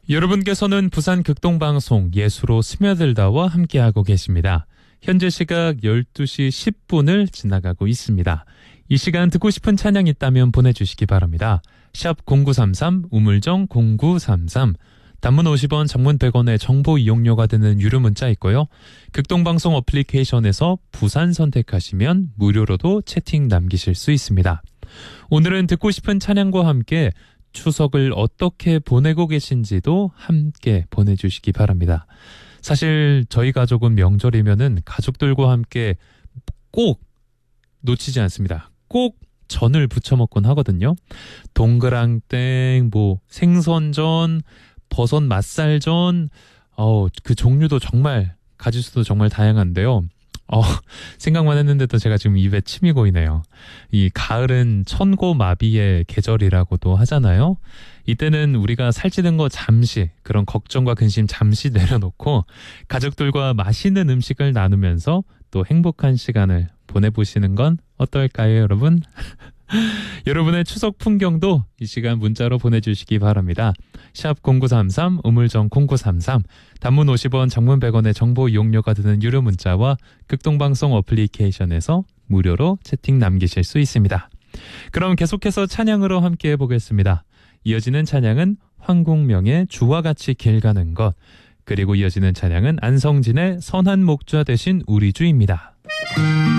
여러분께서는 부산 극동방송 예수로 스며들다와 함께하고 계십니다. 현재 시각 12시 10분을 지나가고 있습니다. 이 시간 듣고 싶은 찬양 있다면 보내주시기 바랍니다. 샵 0933 우물정 0933 단문 50원, 장문 100원의 정보 이용료가 드는 유료 문자 있고요. 극동방송 어플리케이션에서 부산 선택하시면 무료로도 채팅 남기실 수 있습니다. 오늘은 듣고 싶은 찬양과 함께 추석을 어떻게 보내고 계신지도 함께 보내주시기 바랍니다. 사실 저희 가족은 명절이면은 가족들과 함께 꼭 놓치지 않습니다. 꼭 전을 부쳐 먹곤 하거든요. 동그랑땡, 생선전, 버섯 맛살전, 그 종류도 정말 가짓수도 정말 다양한데요. 생각만 했는데도 제가 지금 입에 침이 고이네요. 이 가을은 천고마비의 계절이라고도 하잖아요. 이때는 우리가 살찌는 거 잠시, 그런 걱정과 근심 잠시 내려놓고 가족들과 맛있는 음식을 나누면서 또 행복한 시간을 보내보시는 건 어떨까요, 여러분? 여러분의 추석 풍경도 이 시간 문자로 보내주시기 바랍니다. 샵 0933 우물정 0933 단문 50원, 장문 100원의 정보 이용료가 드는 유료 문자와 극동방송 어플리케이션에서 무료로 채팅 남기실 수 있습니다. 그럼 계속해서 찬양으로 함께 해보겠습니다. 이어지는 찬양은 황국명의 주와 같이 길 가는 것, 그리고 이어지는 찬양은 안성진의 선한 목자 되신 우리 주입니다.